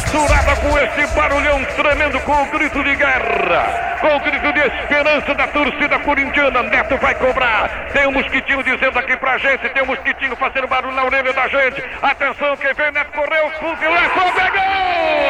misturada com esse barulhão tremendo, com o grito de guerra, com o grito de esperança da torcida corintiana. Neto vai cobrar. Tem um mosquitinho dizendo aqui pra gente, tem um mosquitinho fazendo barulho na orelha da gente. Atenção, quem vem, Neto correu, fuzilou, pegou!